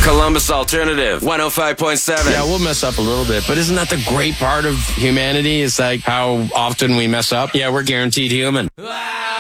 Columbus Alternative 105.7. Yeah, we'll mess up a little bit, but isn't that the great part of humanity? It's like how often we mess up. Yeah, we're guaranteed human.